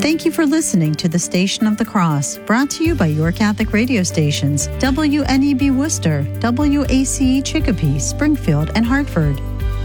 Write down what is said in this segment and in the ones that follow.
Thank you for listening to the Station of the Cross, brought to you by your Catholic radio stations, WNEB Worcester, WACE Chicopee, Springfield, and Hartford.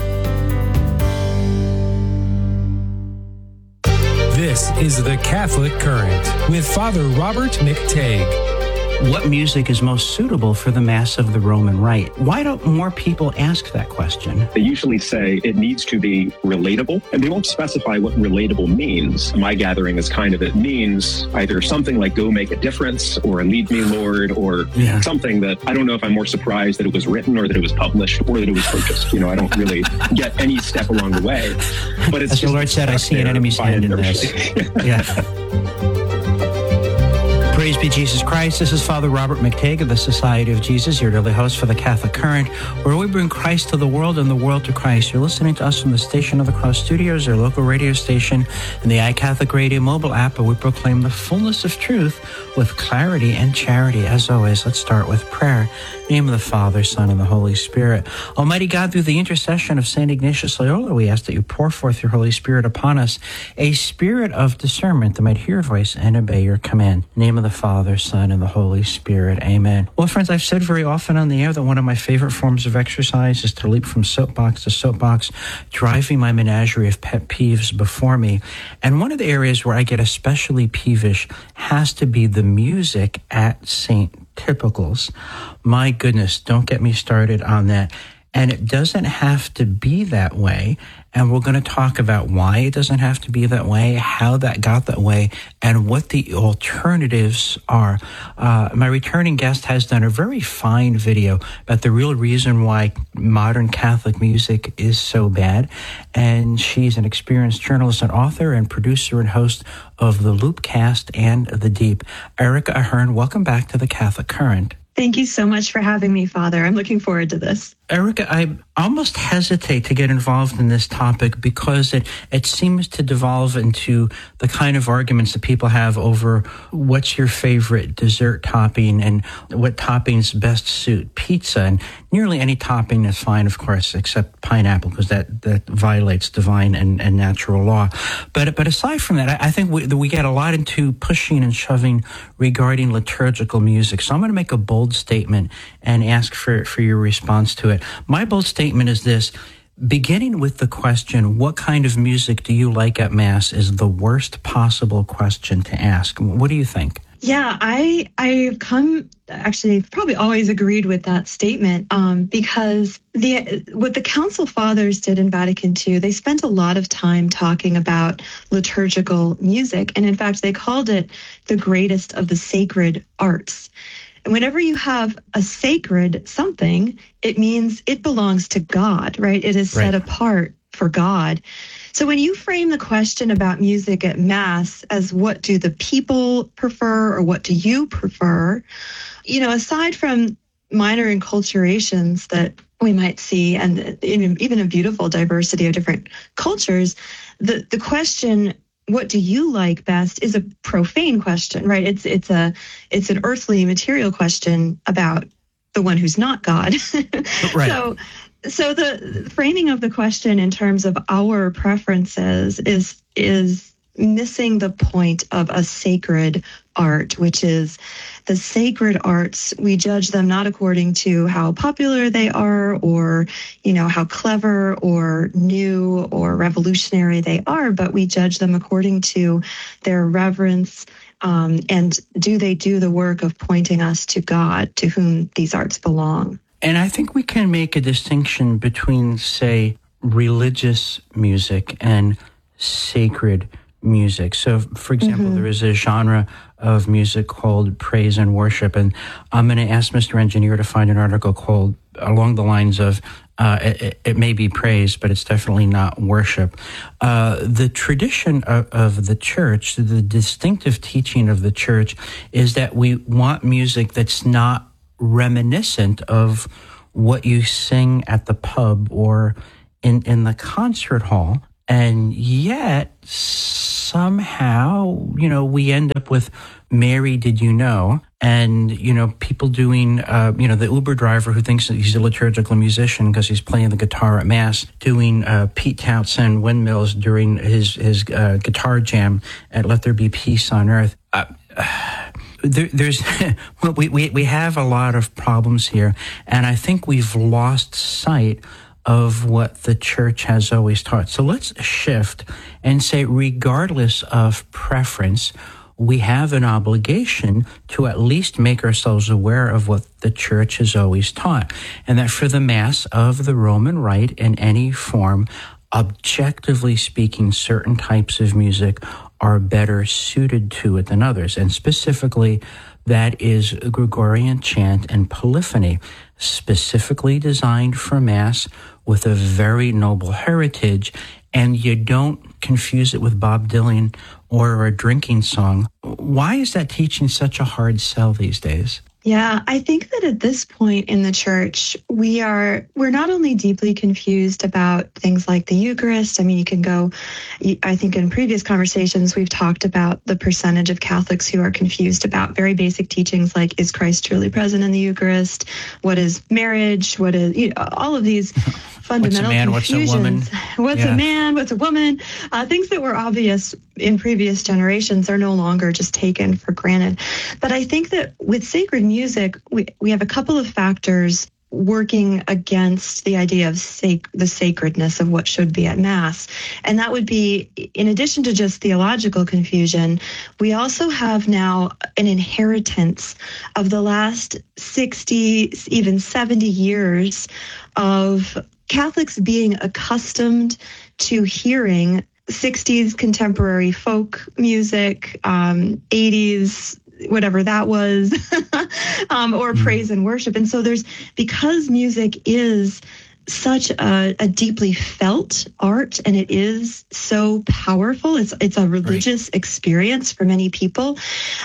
This is The Catholic Current with Father Robert McTague. What music is most suitable for the Mass of the Roman Rite? Why don't more people ask that question? They usually say it needs to be relatable, and they won't specify what relatable means. My gathering is kind of, it means either something like go make a difference, or lead me, Lord, or something that I don't know if I'm more surprised that it was written or that it was published or that it was purchased. I don't really get any step along the way. But it's as the Lord said, I see an enemy's hand in this. Praise be Jesus Christ. This is Father Robert McTague of the Society of Jesus, your daily host for the Catholic Current, where we bring Christ to the world and the world to Christ. You're listening to us from the Station of the Cross Studios, our local radio station, and the iCatholic Radio mobile app, where we proclaim the fullness of truth with clarity and charity. As always, let's start with prayer. In the name of the Father, Son, and the Holy Spirit. Almighty God, through the intercession of St. Ignatius Loyola, we ask that you pour forth your Holy Spirit upon us, a spirit of discernment that might hear your voice and obey your command. In the name of the Father, Son, and the Holy Spirit. Amen. Well, friends, I've said very often on the air that one of my favorite forms of exercise is to leap from soapbox to soapbox, driving my menagerie of pet peeves before me. And one of the areas where I get especially peevish has to be the music at St. Typicals. My goodness, don't get me started on that. And it doesn't have to be that way. And we're going to talk about why it doesn't have to be that way, how that got that way, and what the alternatives are. My returning guest has done a very fine video about the real reason why modern Catholic music is so bad. And she's an experienced journalist and author and producer and host of the Loopcast and The Deep. Erica Ahern, welcome back to the Catholic Current. Thank you so much for having me, Father. I'm looking forward to this. Erica, I almost hesitate to get involved in this topic because it seems to devolve into the kind of arguments that people have over what's your favorite dessert topping and what toppings best suit pizza. And nearly any topping is fine, of course, except pineapple, because that violates divine and natural law. But aside from that, I think we get a lot into pushing and shoving regarding liturgical music. So I'm going to make a bold statement and ask for your response to it. My bold statement is this: beginning with the question, what kind of music do you like at Mass, is the worst possible question to ask. What do you think? Yeah, I've probably always agreed with that statement because what the Council Fathers did in Vatican II, they spent a lot of time talking about liturgical music. And in fact, they called it the greatest of the sacred arts. And whenever you have a sacred something, it means it belongs to God, right? It is set apart for God. So when you frame the question about music at Mass as what do the people prefer or what do you prefer, aside from minor enculturations that we might see and even a beautiful diversity of different cultures, the question, what do you like best, is a profane question, right? It's an earthly, material question about the one who's not God. Right. So the framing of the question in terms of our preferences is missing the point of a sacred art, which is the sacred arts. We judge them not according to how popular they are or, how clever or new or revolutionary they are, but we judge them according to their reverence and do they do the work of pointing us to God, to whom these arts belong. And I think we can make a distinction between, say, religious music and sacred music. So, for example, there is a genre of music called praise and worship, and I'm going to ask Mr. Engineer to find an article called along the lines of it may be praise, but it's definitely not worship. The tradition of the church, the distinctive teaching of the church, is that we want music that's not reminiscent of what you sing at the pub or in the concert hall. And yet, somehow, we end up with Mary, Did You Know? And, people doing, the Uber driver who thinks that he's a liturgical musician because he's playing the guitar at Mass, doing Pete Townshend windmills during his guitar jam at Let There Be Peace on Earth. We have a lot of problems here, and I think we've lost sight of what the church has always taught. So let's shift and say, regardless of preference, we have an obligation to at least make ourselves aware of what the church has always taught, and that for the Mass of the Roman Rite in any form, objectively speaking, certain types of music are better suited to it than others. And specifically, that is Gregorian chant and polyphony, specifically designed for Mass with a very noble heritage. And you don't confuse it with Bob Dylan or a drinking song. Why is that teaching such a hard sell these days? Yeah, I think that at this point in the church, we're not only deeply confused about things like the Eucharist. I mean, you can go, I think in previous conversations, we've talked about the percentage of Catholics who are confused about very basic teachings like, is Christ truly present in the Eucharist? What is marriage? What is, all of these fundamental confusions. What's a man? What's a woman? Things that were obvious in previous generations are no longer just taken for granted. But I think that with sacred music, we have a couple of factors working against the idea of the sacredness of what should be at Mass. And that would be, in addition to just theological confusion, we also have now an inheritance of the last 60, even 70 years of Catholics being accustomed to hearing 60s contemporary folk music, 80s, whatever that was, or praise and worship. And so because music is such a deeply felt art, and it is so powerful, it's a religious experience for many people,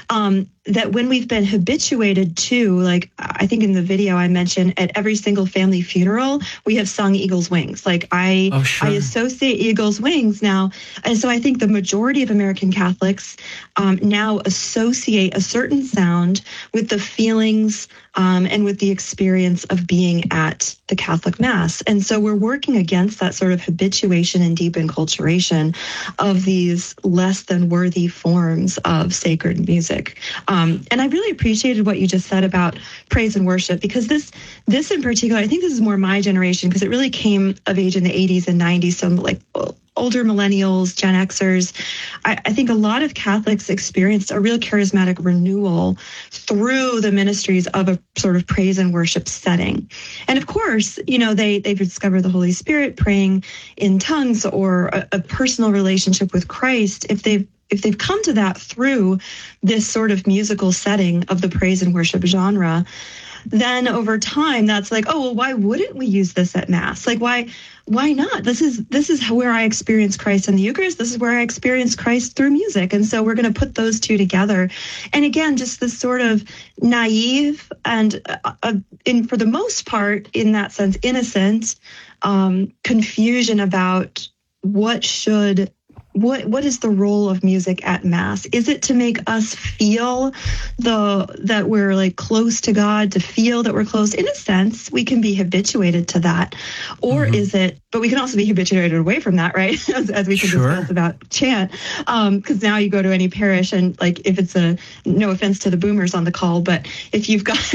that when we've been habituated to, like, I think in the video I mentioned, at every single family funeral, we have sung Eagle's Wings. Like, I associate Eagle's Wings now. And so I think the majority of American Catholics now associate a certain sound with the feelings and with the experience of being at the Catholic Mass. And so we're working against that sort of habituation and deep enculturation of these less than worthy forms of sacred music. And I really appreciated what you just said about praise and worship, because this in particular, I think this is more my generation, because it really came of age in the 80s and 90s. So like older millennials, Gen Xers, I think a lot of Catholics experienced a real charismatic renewal through the ministries of a sort of praise and worship setting. And of course, they've discovered the Holy Spirit, praying in tongues, or a personal relationship with Christ. If they've come to that through this sort of musical setting of the praise and worship genre, then over time, that's like, oh, well, why wouldn't we use this at Mass? Like, why not? This is where I experience Christ in the Eucharist. This is where I experience Christ through music. And so we're going to put those two together. And again, just this sort of naive and, for the most part, in that sense, innocent confusion about what is the role of music at Mass? Is it to make us feel that we're like close to God, to feel that we're close? In a sense, we can be habituated to that. Or is it, but we can also be habituated away from that, right? as we can discuss about chant. Because now you go to any parish, and like, if it's no offense to the boomers on the call, but if you've got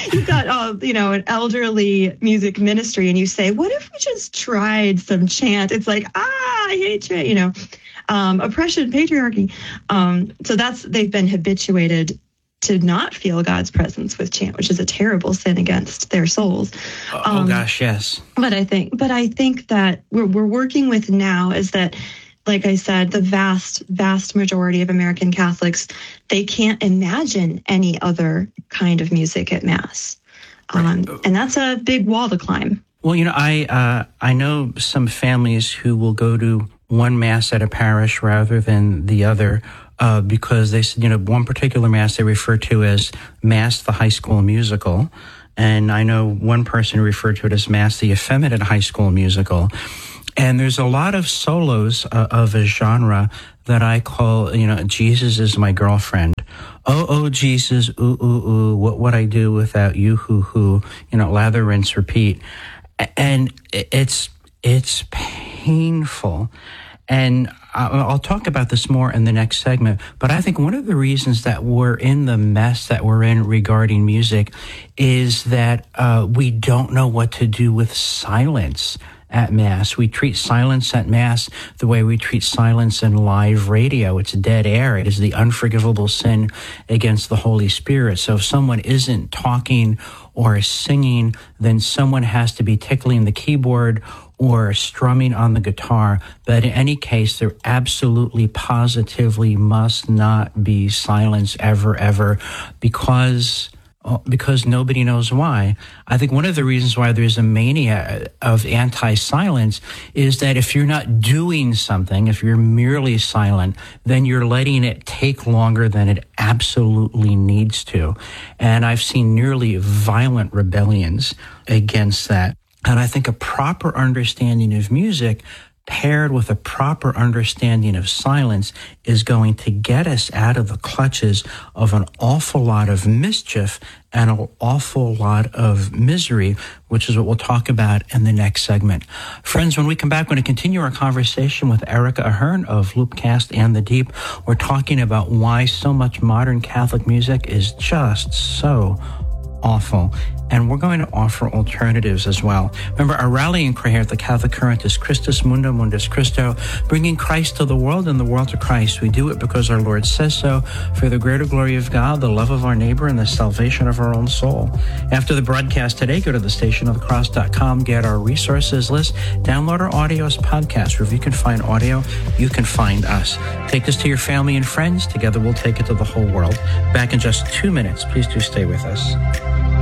an elderly music ministry, and you say, what if we just tried some chant? It's like, I hate chant, oppression, patriarchy. So they've been habituated to not feel God's presence with chant, which is a terrible sin against their souls. Yes. But I think that we're working with now is that, like I said, the vast, vast majority of American Catholics, they can't imagine any other kind of music at Mass. And that's a big wall to climb. Well, I know some families who will go to one Mass at a parish rather than the other, because they said, one particular Mass they refer to as Mass the High School Musical. And I know one person referred to it as Mass the Effeminate High School Musical. And there's a lot of solos of a genre that I call, Jesus is my girlfriend, Oh, Jesus, ooh, ooh, ooh, what would I do without you, hoo, lather, rinse, repeat. And it's painful. And I'll talk about this more in the next segment, but I think one of the reasons that we're in the mess that we're in regarding music is that we don't know what to do with silence at Mass. We treat silence at Mass the way we treat silence in live radio. It's dead air. It is the unforgivable sin against the Holy Spirit. So if someone isn't talking or singing, then someone has to be tickling the keyboard or strumming on the guitar. But in any case, there absolutely, positively must not be silence ever, because nobody knows why. I think one of the reasons why there's a mania of anti-silence is that if you're not doing something, if you're merely silent, then you're letting it take longer than it absolutely needs to. And I've seen nearly violent rebellions against that. And I think a proper understanding of music paired with a proper understanding of silence is going to get us out of the clutches of an awful lot of mischief and an awful lot of misery, which is what we'll talk about in the next segment. Friends, when we come back, we're going to continue our conversation with Erica Ahern of Loopcast and The Deep. We're talking about why so much modern Catholic music is just so awful. And we're going to offer alternatives as well. Remember, our rallying cry here at the Catholic Current is Christus Mundum Mundus Christo, bringing Christ to the world and the world to Christ. We do it because our Lord says so, for the greater glory of God, the love of our neighbor, and the salvation of our own soul. After the broadcast today, go to thestationofthecross.com, get our resources list, download our audio as podcasts. Wherever you can find audio, you can find us. Take this to your family and friends. Together we'll take it to the whole world. Back in just 2 minutes. Please do stay with us.